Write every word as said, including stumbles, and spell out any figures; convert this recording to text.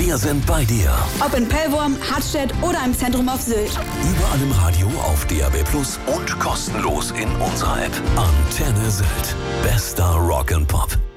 Wir sind bei dir. Ob in Pellworm, Hartstedt oder im Zentrum auf Sylt. Überall im Radio, auf D A B Plus und kostenlos in unserer App. Antenne Sylt. Bester Rock and Pop.